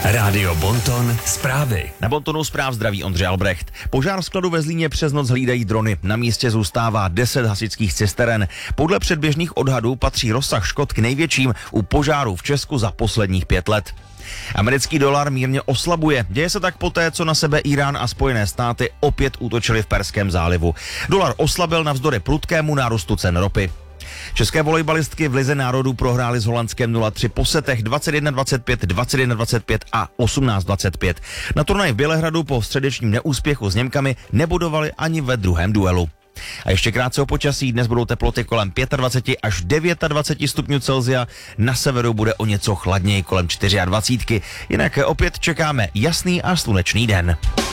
Rádio Bonton zprávy. Na Bontonu zpráv zdraví Ondřej Albrecht. Požár skladu ve Zlíně přes noc hlídají drony. Na místě zůstává 10 hasičských cisteren. Podle předběžných odhadů patří rozsah škod k největším u požárů v Česku za posledních 5 let. Americký dolar mírně oslabuje. Děje se tak poté, co na sebe Irán a Spojené státy opět útočili v Perském zálivu. Dolar oslabil navzdory prudkému nárůstu cen ropy. České volejbalistky v Lize národů prohrály s Holandskem 0-3 po setech 21-25, 21-25 a 18-25. Na turnaji v Bělehradu po středečním neúspěchu s Němkami nebudovali ani ve druhém duelu. A ještě krátce o počasí, dnes budou teploty kolem 25 až 29 stupňů Celsia, na severu bude o něco chladněji kolem 24. Jinak opět čekáme jasný a slunečný den.